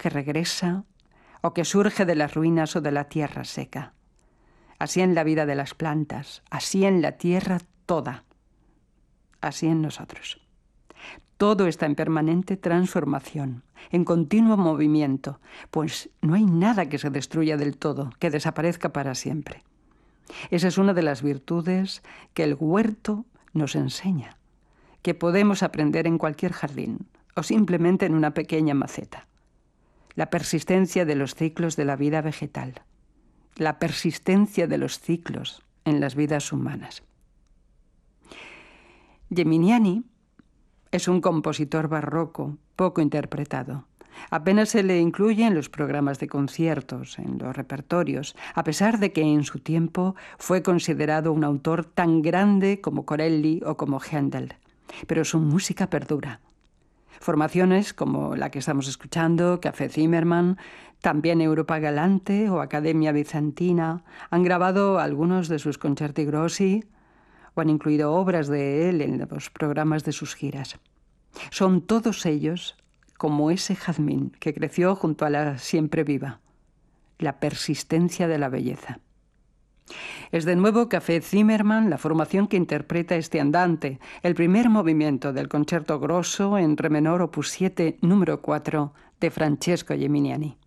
que regresa o que surge de las ruinas o de la tierra seca. Así en la vida de las plantas, así en la tierra toda, así en nosotros. Todo está en permanente transformación, en continuo movimiento, pues no hay nada que se destruya del todo, que desaparezca para siempre. Esa es una de las virtudes que el huerto nos enseña, que podemos aprender en cualquier jardín o simplemente en una pequeña maceta. La persistencia de los ciclos de la vida vegetal, la persistencia de los ciclos en las vidas humanas. Geminiani es un compositor barroco poco interpretado. Apenas se le incluye en los programas de conciertos, en los repertorios, a pesar de que en su tiempo fue considerado un autor tan grande como Corelli o como Händel. Pero su música perdura. Formaciones como la que estamos escuchando, Café Zimmermann, también Europa Galante o Academia Bizantina, han grabado algunos de sus concerti grossi o han incluido obras de él en los programas de sus giras. Son todos ellos como ese jazmín que creció junto a la siempre viva, la persistencia de la belleza. Es de nuevo Café Zimmermann la formación que interpreta este andante, el primer movimiento del Concerto Grosso en re menor opus 7, número 4, de Francesco Geminiani.